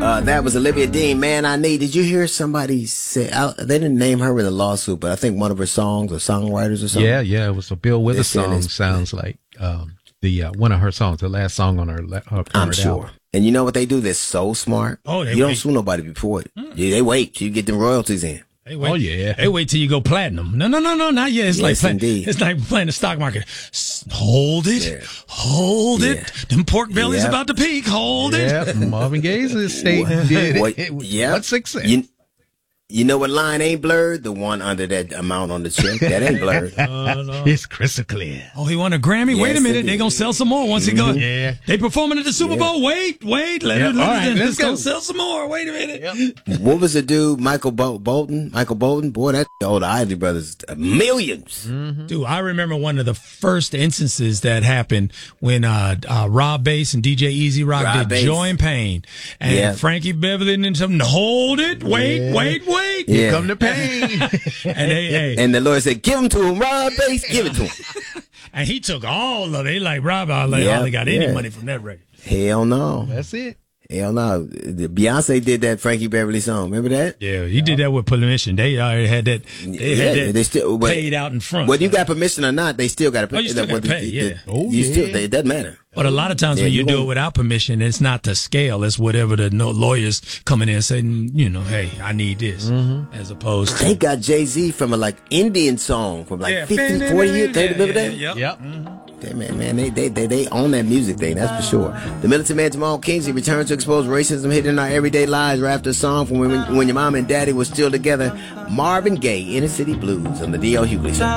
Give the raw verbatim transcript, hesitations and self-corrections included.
Uh, that was Olivia Dean, Man I Need. Did you hear somebody say, I, they didn't name her in a lawsuit, but I think one of her songs or songwriters or something? Yeah, yeah, it was a Bill Withers song, sounds like um, the uh, one of her songs, the last song on her, her I'm sure. album. And you know what they do? They're so smart. Oh, they You don't wait. sue nobody before it. Mm. Yeah, they wait till you get them royalties in. They wait, oh, yeah. They wait till you go platinum. No, no, no, no, not yet. It's Yes, like play, indeed. it's like playing the stock market. S- Hold it. Yeah. Hold Yeah. it. Them pork bellies Yeah. about to peak. Hold Yeah, it. Marvin Gaye's estate did What- it. yeah. What success? You, you know what line ain't blurred? The one under that amount on the check. That ain't blurred. It's crystal clear. Oh, he won a Grammy? Wait Yes, a minute. indeed. They going to sell some more once he goes. Yeah. They performing at the Super Yeah. Bowl. Wait, wait. Let Yeah. it, let All it right, in. let's Let's go go. sell some more. Wait a minute. What was the dude, Michael Bol- Bolton? Michael Bolton? Boy, that old Isley Brothers, uh, millions. Dude, I remember one of the first instances that happened when uh, uh, Rob Bass and D J Easy Rock Rob did Bass. Joy and Pain. And Yeah. Frankie Beverly and something, hold it, wait, Yeah. wait, wait. Yeah. Come to pain. And they, hey, And the lawyer said, give him to him, Rob Bass, give it to him. and he took all of it. He like, Rob, I like, Yeah, hardly got any yeah. money from that record. Hell no. That's it. Hell no. The Beyonce did that Frankie Beverly song. Remember that? Yeah, he did that with permission. They already had that. They had Yeah, that they still but- paid out in front. Whether you got permission or not, they still got to pay. Oh, you still gotta pay, yeah. Oh, you yeah. Still, they, it doesn't matter. But a lot of times Yeah, when you you do won't- it without permission, it's not the scale. It's whatever the no lawyers coming in and saying, you know, hey, I need this, as opposed to. They got Jay-Z from a like Indian song from like Yeah. fifty, forty years. They remember that? Yep. Yep. They, man, man, they, they, they, they own that music thing, that's for sure. The militant man Jamal Kingsley returns to expose racism hidden in our everyday lives right after a song from when, when your mom and daddy were still together. Marvin Gaye, Inner City Blues on the D L Hughley Show.